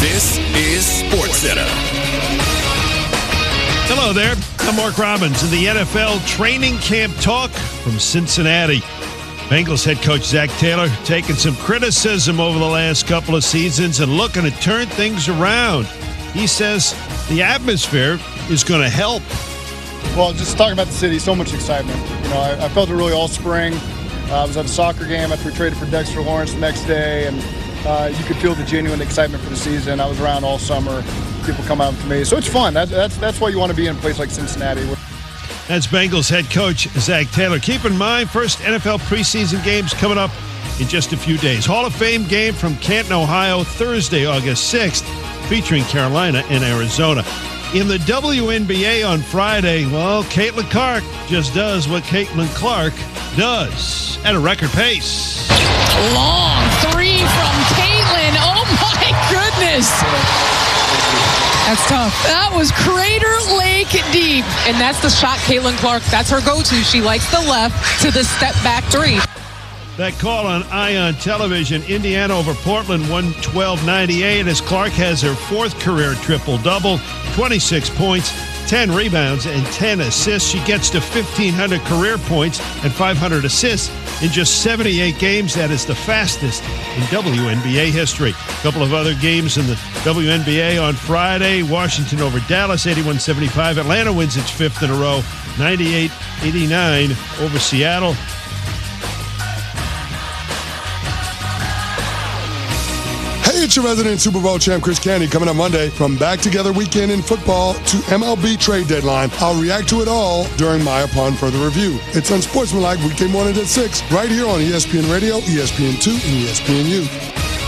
This is SportsCenter. Hello there. I'm Mark Robbins in the NFL Training Camp Talk from Cincinnati. Bengals head coach Zac Taylor taking some criticism over the last couple of seasons and looking to turn things around. He says the atmosphere is going to help. Well, just talking about the city, so much excitement. You know, I felt it really all spring. I was at a soccer game after we traded for Dexter Lawrence the next day, and you could feel the genuine excitement for the season. I was around all summer. People come out to me. So it's fun. That's why you want to be in a place like Cincinnati. That's Bengals head coach Zac Taylor. Keep in mind, first NFL preseason games coming up in just a few days. Hall of Fame game from Canton, Ohio, Thursday, August 6th, featuring Carolina and Arizona. In the WNBA on Friday, well, Caitlin Clark just does what Caitlin Clark does at a record pace. Long three from Caitlin. Oh, my goodness. That's tough. That was Crater Lake deep. And that's the shot Caitlin Clark, that's her go-to. She likes the left to the step-back three. That call on Ion Television, Indiana over Portland, 112-98, as Clark has her fourth career triple-double, 26 points, 10 rebounds, and 10 assists. She gets to 1,500 career points and 500 assists in just 78 games. That is the fastest in WNBA history. A couple of other games in the WNBA on Friday. Washington over Dallas, 81-75. Atlanta wins its fifth in a row, 98-89 over Seattle. Hey, it's your resident Super Bowl champ, Chris Canty, coming up Monday. From Back Together Weekend in football to MLB trade deadline, I'll react to it all during my Upon Further Review. It's Unsportsmanlike weekday morning at 6, right here on ESPN Radio, ESPN2, and ESPNU.